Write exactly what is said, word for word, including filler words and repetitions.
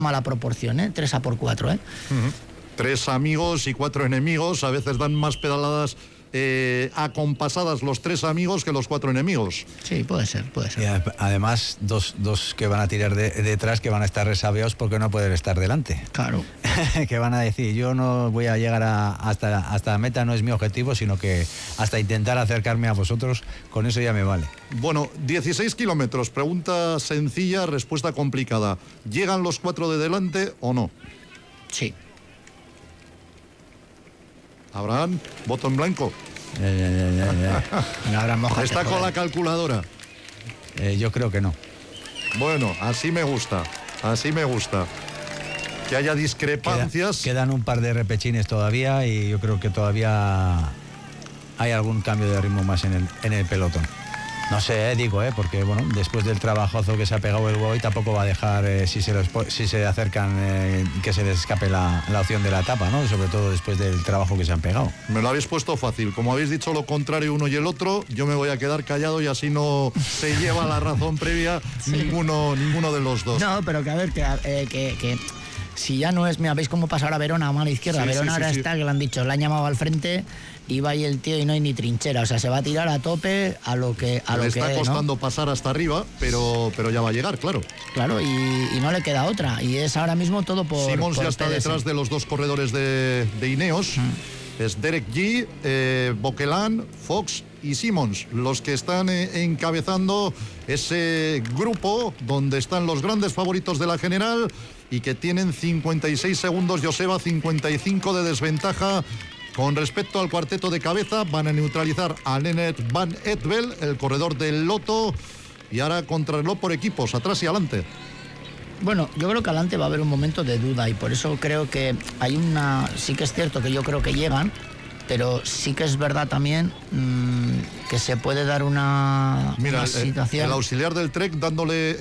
mala proporción, ¿eh? tres a por cuatro, ¿eh? Uh-huh. Tres amigos y cuatro enemigos, a veces dan más pedaladas eh, acompasadas los tres amigos que los cuatro enemigos. Sí, puede ser, puede ser. Y además, dos, dos que van a tirar de, detrás, que van a estar resabiados porque no pueden estar delante. Claro. Que van a decir, yo no voy a llegar a, hasta, hasta la meta, no es mi objetivo, sino que hasta intentar acercarme a vosotros, con eso ya me vale. Bueno, dieciséis kilómetros, pregunta sencilla, respuesta complicada. ¿Llegan los cuatro de delante o no? Sí. Abraham, voto en blanco. Eh, eh, eh, eh. Está con la calculadora. Eh, yo creo que no. Bueno, así me gusta, así me gusta. Que haya discrepancias. Queda, quedan un par de repechines todavía y yo creo que todavía hay algún cambio de ritmo más en el, en el pelotón. No sé, eh, digo, eh, porque bueno, después del trabajazo que se ha pegado el Huawei tampoco va a dejar, eh, si, se los, si se acercan, eh, que se les escape la, la opción de la etapa, ¿no? Sobre todo después del trabajo que se han pegado. Me lo habéis puesto fácil. Como habéis dicho lo contrario uno y el otro, yo me voy a quedar callado y así no se lleva la razón previa sí. ninguno, ninguno de los dos. No, pero que a ver, que... Eh, que, que... Si ya no es, mira, ¿veis cómo pasa ahora Verona a mano izquierda? Sí, Verona sí, sí, ahora sí. está, que le han dicho, le han llamado al frente y va ahí el tío y no hay ni trinchera. O sea, se va a tirar a tope a lo que a le lo está que, costando ¿no? pasar hasta arriba, pero, pero ya va a llegar, claro. Claro, y, y no le queda otra. Y es ahora mismo todo por Simons por ya está P D S. detrás de los dos corredores de, de Ineos. Mm. Es Derek G, eh, Boquelán, Fox y Simons los que están eh, encabezando ese grupo donde están los grandes favoritos de la general y que tienen cincuenta y seis segundos, Joseba, cincuenta y cinco de desventaja con respecto al cuarteto de cabeza. Van a neutralizar a Lennart Van Etvel, el corredor del Lotto, y ahora contrarreloj por equipos, atrás y adelante. Bueno, yo creo que adelante va a haber un momento de duda y por eso creo que hay una... Sí que es cierto que yo creo que llegan, pero sí que es verdad también mmm, que se puede dar una, Mira, una el, situación... el auxiliar del Trek dándole